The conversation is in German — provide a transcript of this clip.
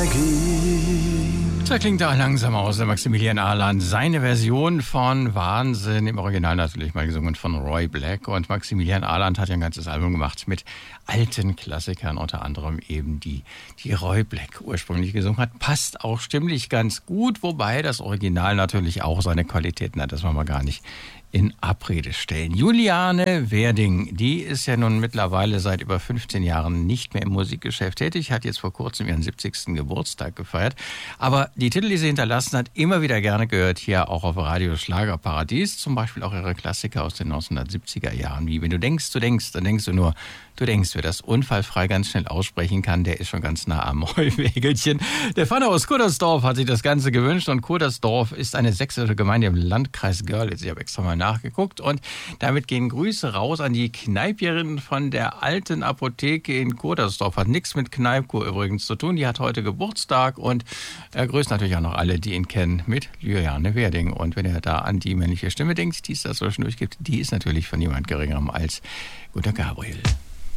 Da klingt er langsam aus, der Maximilian Arlan. Seine Version von Wahnsinn, im Original natürlich mal gesungen von Roy Black. Und Maximilian Arlan hat ja ein ganzes Album gemacht mit alten Klassikern, unter anderem eben die Roy Black ursprünglich gesungen hat. Passt auch stimmlich ganz gut, wobei das Original natürlich auch seine Qualitäten hat, das wollen wir gar nicht in Abrede stellen. Juliane Werding, die ist ja nun mittlerweile seit über 15 Jahren nicht mehr im Musikgeschäft tätig, hat jetzt vor kurzem ihren 70. Geburtstag gefeiert. Aber die Titel, die sie hinterlassen hat, immer wieder gerne gehört, hier auch auf Radio Schlagerparadies, zum Beispiel auch ihre Klassiker aus den 1970er Jahren, wie wenn du denkst, dann denkst du nur, du denkst, wer das unfallfrei ganz schnell aussprechen kann, der ist schon ganz nah am Heuwägelchen. Der Pfanne aus Kuddersdorf hat sich das Ganze gewünscht und Kuddersdorf ist eine sächsische Gemeinde im Landkreis Görlitz. Ich habe extra mal nachgeguckt und damit gehen Grüße raus an die Kneipierin von der alten Apotheke in Kuddersdorf. Hat nichts mit Kneipkur übrigens zu tun. Die hat heute Geburtstag und er grüßt natürlich auch noch alle, die ihn kennen, mit Juliane Werding. Und wenn er da an die männliche Stimme denkt, die es da zwischendurch gibt, die ist natürlich von niemand geringerem als Gunter Gabriel.